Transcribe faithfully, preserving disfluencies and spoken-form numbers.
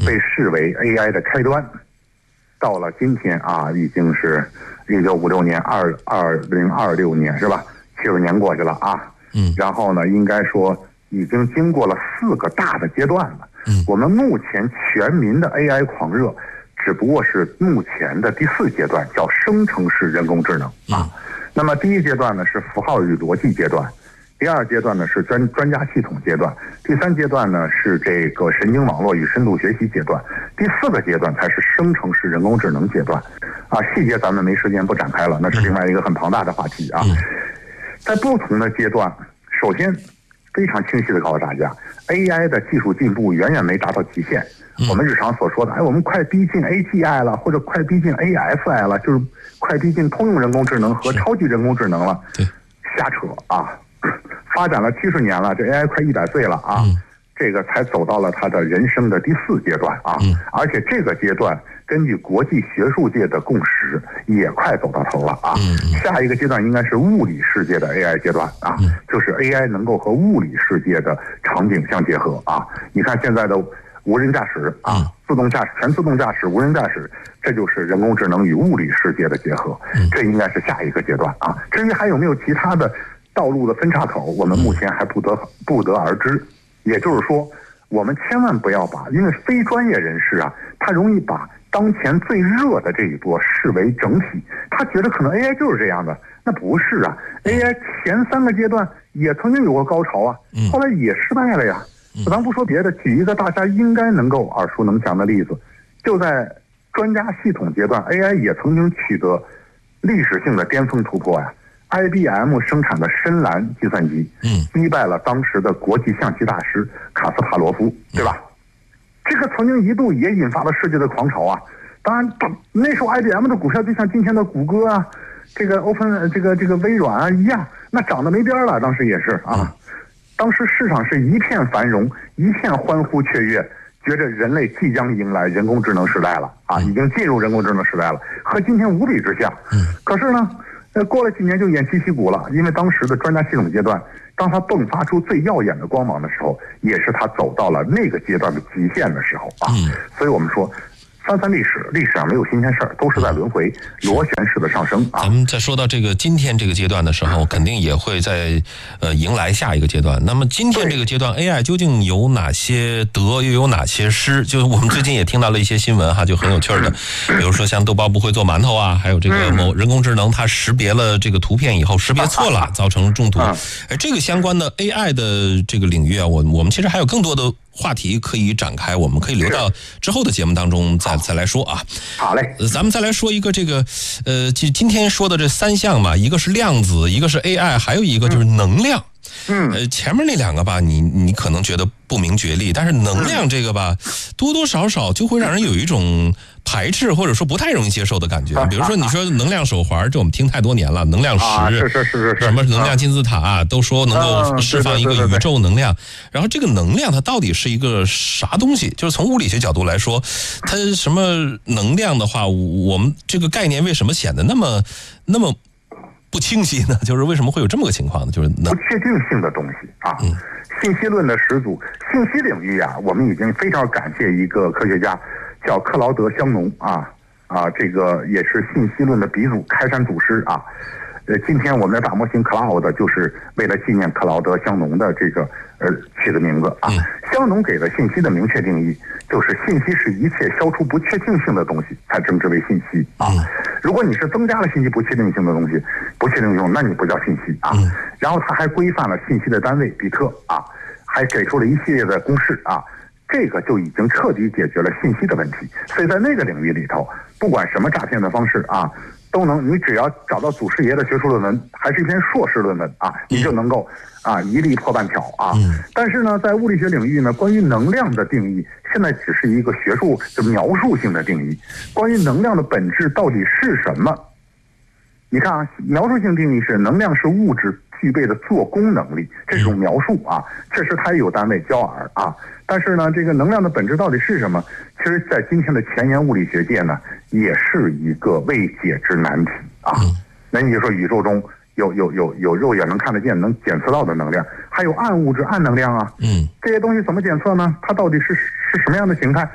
被视为 A I 的开端。到了今天啊，已经是一九五六年二二零二六年是吧？七十年过去了啊。 嗯。 然后呢，应该说已经经过了四个大的阶段了。 嗯。 我们目前全民的 A I 狂热，只不过是目前的第四阶段，叫生成式人工智能啊。 嗯。 那么第一阶段呢是符号与逻辑阶段。第二阶段呢是专专家系统阶段，第三阶段呢是这个神经网络与深度学习阶段，第四个阶段才是生成式人工智能阶段，啊，细节咱们没时间不展开了，那是另外一个很庞大的话题啊。在不同的阶段，首先非常清晰的告诉大家 ，A I 的技术进步远远没达到极限。我们日常所说的，哎，我们快逼近 A G I 了，或者快逼近 A S I 了，就是快逼近通用人工智能和超级人工智能了，瞎扯啊！发展了七十年了，这 A I 快一百岁了啊、嗯！这个才走到了他的人生的第四阶段啊！嗯、而且这个阶段根据国际学术界的共识，也快走到头了啊！嗯、下一个阶段应该是物理世界的 A I 阶段啊，嗯、就是 A I 能够和物理世界的场景相结合啊！你看现在的无人驾驶啊，嗯、自动驾驶、全自动驾驶、无人驾驶，这就是人工智能与物理世界的结合，嗯、这应该是下一个阶段啊！至于还有没有其他的道路的分岔口，我们目前还不得不得而知。也就是说，我们千万不要把，因为非专业人士啊，他容易把当前最热的这一波视为整体，他觉得可能 A I 就是这样的，那不是啊 ！A I 前三个阶段也曾经有过高潮啊，后来也失败了呀。咱不说别的，举一个大家应该能够耳熟能详的例子，就在专家系统阶段 ，A I 也曾经取得历史性的巅峰突破呀。I B M 生产的深蓝计算机，嗯，击败了当时的国际象棋大师卡斯帕罗夫，对吧？这个曾经一度也引发了世界的狂潮啊！当然，那时候 I B M 的股票就像今天的谷歌啊，这个 Open 这个这个微软啊一样，那涨得没边了。当时也是啊，当时市场是一片繁荣，一片欢呼雀跃，觉着人类即将迎来人工智能时代了啊，已经进入人工智能时代了，和今天无比之像。可是呢？呃，过了几年就偃旗息鼓了，因为当时的专家系统阶段，当它迸发出最耀眼的光芒的时候，也是它走到了那个阶段的极限的时候啊。嗯、所以我们说，翻翻历史，历史上没有新鲜事儿，都是在轮回，螺旋式的上升啊。 咱们在说到这个今天这个阶段的时候，肯定也会在呃迎来下一个阶段。那么今天这个阶段 A I 究竟有哪些得，又有哪些失？就是我们最近也听到了一些新闻哈，就很有趣的，比如说像豆包不会做馒头啊，还有这个某人工智能它识别了这个图片以后识别错了，造成中毒。哎，这个相关的 A I 的这个领域啊，我我们其实还有更多的话题可以展开，我们可以留到之后的节目当中再再来说啊。 好嘞， 咱们再来说一个这个呃，今今天说的这三项嘛，一个是量子，一个是 A I， 还有一个就是能量。 嗯， 呃，前面那两个吧，你你可能觉得不明觉厉，但是能量这个吧，多多少少就会让人有一种排斥或者说不太容易接受的感觉。比如说你说能量手环，这我们听太多年了，能量石， 啊、是是是是什么能量金字塔、啊，都说能够释放一个宇宙能量。然后这个能量它到底是一个啥东西？就是从物理学角度来说，它什么能量的话，我们这个概念为什么显得那么那么不清晰呢？就是为什么会有这么个情况呢？就是不确定性的东西啊。嗯，信息论的始祖，信息领域啊，我们已经非常感谢一个科学家，叫克劳德·香农啊啊，这个也是信息论的鼻祖、开山祖师啊。呃，今天我们的大模型 Cloud 就是为了纪念克劳德·香农的这个呃取的名字啊。嗯、香农给了信息的明确定义，就是信息是一切消除不确定性的东西才称之为信息啊。嗯、如果你是增加了信息不确定性的东西，不确定性，那你不叫信息啊。嗯、然后他还规范了信息的单位比特啊，还给出了一系列的公式啊。这个就已经彻底解决了信息的问题。所以在那个领域里头，不管什么诈骗的方式啊，都能，你只要找到祖师爷的学术论文，还是一篇硕士论文啊，你就能够啊一例破半条啊。嗯、但是呢，在物理学领域呢，关于能量的定义，现在只是一个学术就描述性的定义。关于能量的本质到底是什么？你看啊，描述性定义是能量是物质具备的做功能力，这种描述啊，确实它也有单位焦耳啊。但是呢，这个能量的本质到底是什么？其实，在今天的前沿物理学界呢，也是一个未解之难题啊。那你就说宇宙中有有有有肉眼能看得见、能检测到的能量，还有暗物质、暗能量啊。嗯，这些东西怎么检测呢？它到底是是什么样的形态？